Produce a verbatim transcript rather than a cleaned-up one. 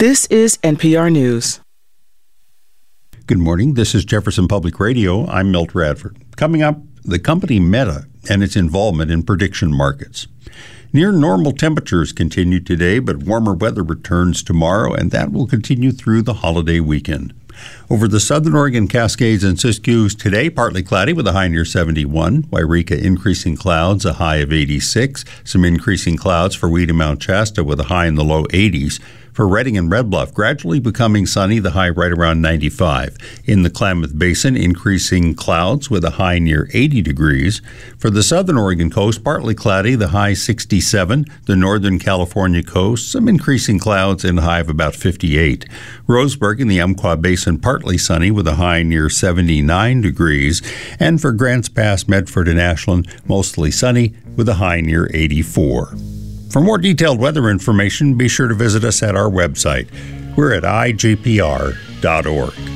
This is N P R News. Good morning. This is Jefferson Public Radio. I'm Milt Radford. Coming up, the company Meta and its involvement in prediction markets. Near normal temperatures continue today, but warmer weather returns tomorrow, and that will continue through the holiday weekend. Over the southern Oregon Cascades and Siskiyous today, partly cloudy with a high near seventy-one. Wairika, increasing clouds, a high of eighty-six. Some increasing clouds for Weed and Mount Shasta with a high in the low eighties. For Redding and Red Bluff, gradually becoming sunny, the high right around ninety-five. In the Klamath Basin, increasing clouds with a high near eighty degrees. For the southern Oregon coast, partly cloudy, the high sixty-seven. The northern California coast, some increasing clouds and a high of about fifty-eight. Roseburg in the Umpqua Basin, partly sunny with a high near seventy-nine degrees. And for Grants Pass, Medford, and Ashland, mostly sunny with a high near eighty-four. For more detailed weather information, be sure to visit us at our website. We're at I J P R dot org.